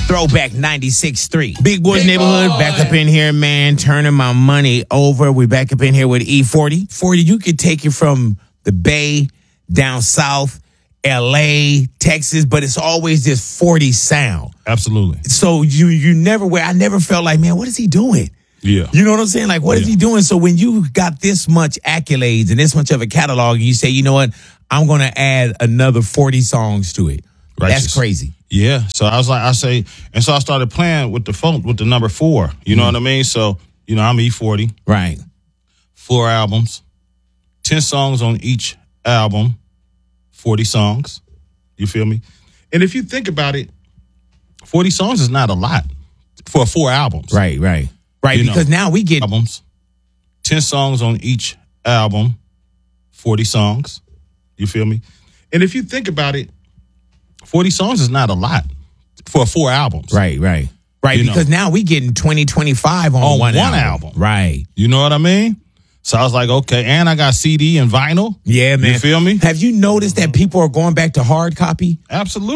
Throwback 96.3. Big Boys Neighborhood, back up in here, man. Turning my money over. We're back up in here with E40. 40, you could take it from the Bay, down south, L.A., Texas, but it's always this 40 sound. Absolutely. So I never felt like, man, what is he doing? Yeah. You know what I'm saying? Like, what is he doing? So when you got this much accolades and this much of a catalog, you say, you know what? I'm going to add another 40 songs to it. Righteous. That's crazy. Yeah. So I started playing with the number 4. You know what I mean? So, I'm E40. Right. 4 albums, 10 songs on each album, 40 songs. You feel me? And if you think about it, 40 songs is not a lot for 4 albums. Right. Because now we get albums, 10 songs on each album, 40 songs. You feel me? And if you think about it, 40 songs is not a lot for 4 albums. Right. Because now we getting 2025 on one album. Right. You know what I mean? So I was like, okay, and I got CD and vinyl. Yeah, man. You feel me? Have you noticed that people are going back to hard copy? Absolutely.